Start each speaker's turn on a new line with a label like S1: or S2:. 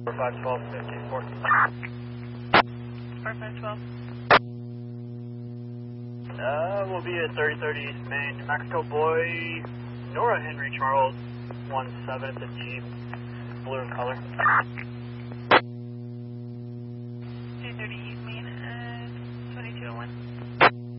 S1: 4512, 54.
S2: 4512.
S1: We'll be at 3030 East Main, New Mexico boy, Nora Henry Charles, 17 at the Jeep, blue in color.